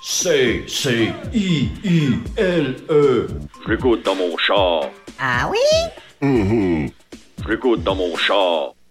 C-C-I-I-L-E. Je l'écoute dans mon char. Ah oui? Je l'écoute dans mon char.